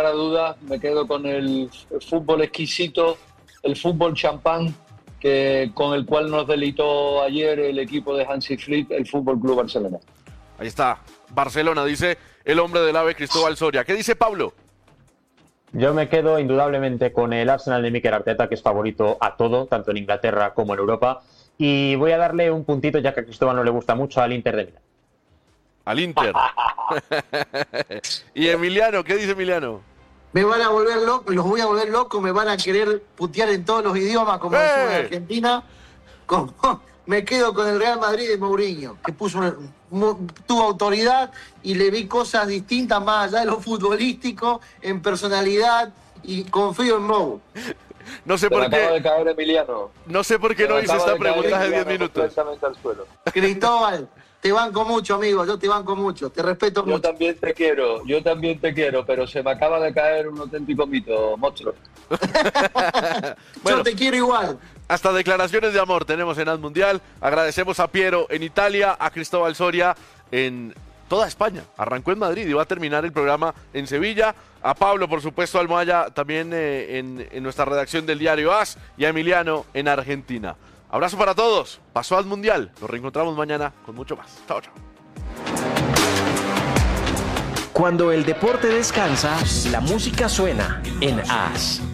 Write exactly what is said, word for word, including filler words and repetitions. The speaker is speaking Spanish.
a dudas, me quedo con el fútbol exquisito, el fútbol champán, que, con el cual nos deleitó ayer el equipo de Hansi Flick, el Fútbol Club Barcelona. Ahí está, Barcelona, dice el hombre del AVE, Cristóbal Soria. ¿Qué dice Pablo? Yo me quedo indudablemente con el Arsenal de Mikel Arteta, que es favorito a todo, tanto en Inglaterra como en Europa. Y voy a darle un puntito, ya que a Cristóbal no le gusta mucho, al Inter de Milán. Al Inter. Y Emiliano, ¿qué dice Emiliano? Me van a volver loco, los voy a volver locos, me van a querer putear en todos los idiomas, como ¡Eh! decimos en Argentina. Como, me quedo con el Real Madrid de Mourinho, que puso una, tuvo autoridad y le vi cosas distintas más allá de lo futbolístico, en personalidad, y confío en Mou. No sé Se me por acaba qué. de caer Emiliano. No sé por qué Se no me hice acaba esta de caer pregunta hace diez Emiliano minutos. completamente al suelo. Cristóbal, te banco mucho, amigo, yo te banco mucho, te respeto Yo mucho. también te quiero, yo también te quiero, pero se me acaba de caer un auténtico mito, monstruo. Bueno, Yo te quiero igual. hasta declaraciones de amor tenemos en Ad Mundial. Agradecemos a Piero en Italia, a Cristóbal Soria en toda España. Arrancó en Madrid y va a terminar el programa en Sevilla. A Pablo, por supuesto, Almohaya, también eh, en, en nuestra redacción del diario AS, y a Emiliano en Argentina. Abrazo para todos. Pasó Ad Mundial. Nos reencontramos mañana con mucho más. Chao, chao. Cuando el deporte descansa, la música suena en AS.